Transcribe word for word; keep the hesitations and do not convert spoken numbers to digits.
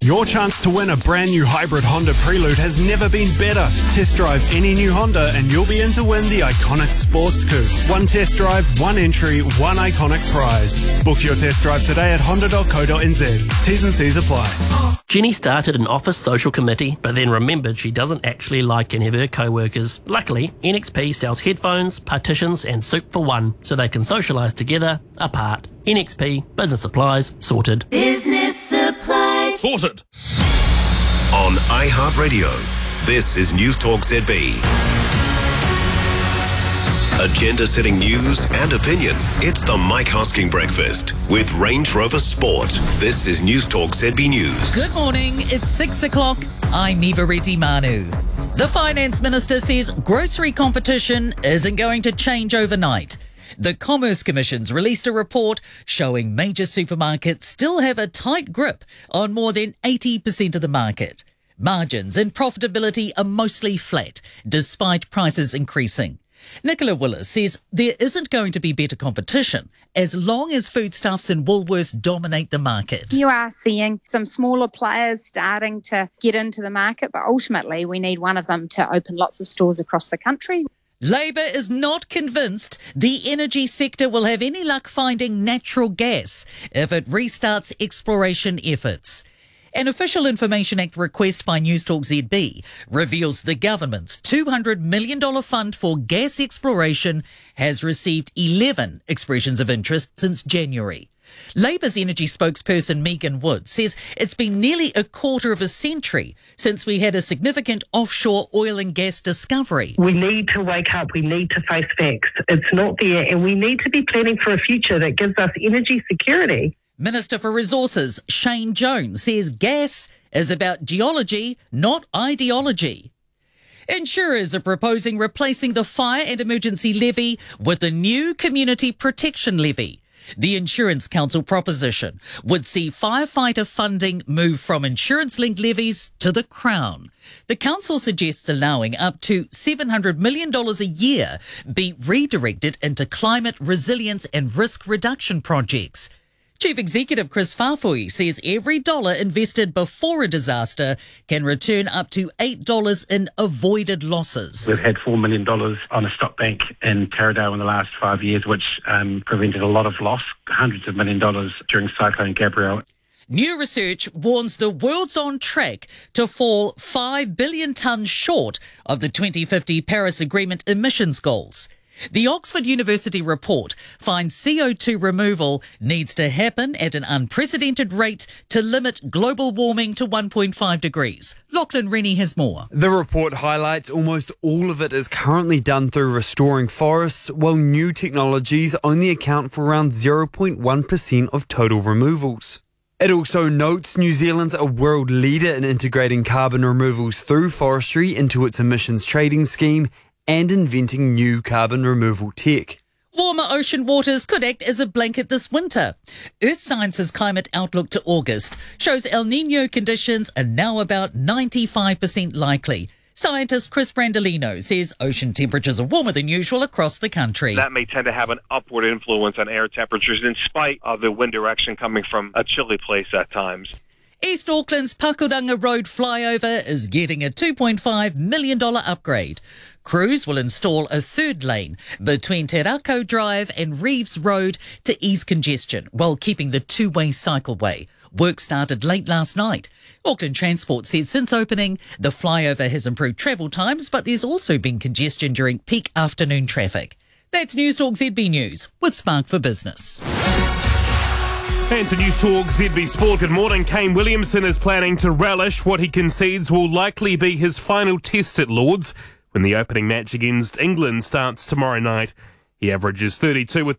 Your chance to win a brand new hybrid Honda Prelude has never been better. Test drive any new Honda and you'll be in to win the iconic sports coupe. One test drive, one entry, one iconic prize. Book your test drive today at honda dot co dot n z. T's and C's apply. Jenny started an office social committee, but then remembered she doesn't actually like any of her co-workers. Luckily, N X P sells headphones, partitions and soup for one, so they can socialise together, apart. N X P, business supplies, sorted. Business supplies. Sorted. On iHeartRadio, this is News Talk Z B. Agenda-setting news and opinion. It's the Mike Hosking Breakfast with Range Rover Sport. This is News Talk Z B News. Good morning. It's six o'clock. I'm Niva Reddy Manu. The Finance Minister says grocery competition isn't going to change overnight. The Commerce Commission's released a report showing major supermarkets still have a tight grip on more than eighty percent of the market. Margins and profitability are mostly flat, despite prices increasing. Nicola Willis says there isn't going to be better competition as long as Foodstuffs and Woolworths dominate the market. You are seeing some smaller players starting to get into the market, but ultimately we need one of them to open lots of stores across the country. Labor is not convinced the energy sector will have any luck finding natural gas if it restarts exploration efforts. An Official Information Act request by Newstalk Z B reveals the government's two hundred million dollars fund for gas exploration has received eleven expressions of interest since January. Labour's energy spokesperson Megan Wood says it's been nearly a quarter of a century since we had a significant offshore oil and gas discovery. We need to wake up. We need to face facts. It's not there, and we need to be planning for a future that gives us energy security. Minister for Resources Shane Jones says gas is about geology, not ideology. Insurers are proposing replacing the fire and emergency levy with a new community protection levy. The Insurance Council proposition would see firefighter funding move from insurance-linked levies to the Crown. The Council suggests allowing up to seven hundred million dollars a year be redirected into climate resilience and risk reduction projects. Chief Executive Chris Fafui says every dollar invested before a disaster can return up to eight dollars in avoided losses. We've had four million dollars on a stock bank in Taradale in the last five years, which um, prevented a lot of loss, hundreds of million dollars during Cyclone Gabrielle. New research warns the world's on track to fall five billion tonnes short of the twenty fifty Paris Agreement emissions goals. The Oxford University report finds C O two removal needs to happen at an unprecedented rate to limit global warming to one point five degrees. Lachlan Rennie has more. The report highlights almost all of it is currently done through restoring forests, while new technologies only account for around zero point one percent of total removals. It also notes New Zealand's a world leader in integrating carbon removals through forestry into its emissions trading scheme and inventing new carbon removal tech. Warmer ocean waters could act as a blanket this winter. Earth Science's climate outlook to August shows El Niño conditions are now about ninety-five percent likely. Scientist Chris Brandolino says ocean temperatures are warmer than usual across the country. That may tend to have an upward influence on air temperatures in spite of the wind direction coming from a chilly place at times. East Auckland's Pakuranga Road flyover is getting a two point five million dollars upgrade. Crews will install a third lane between Te Rako Drive and Reeves Road to ease congestion while keeping the two-way cycleway. Work started late last night. Auckland Transport says since opening, the flyover has improved travel times, but there's also been congestion during peak afternoon traffic. That's Newstalk Z B News with Spark for Business. And to News Talk Z B Sport, good morning. Kane Williamson is planning to relish what he concedes will likely be his final test at Lords when the opening match against England starts tomorrow night. He averages thirty-two with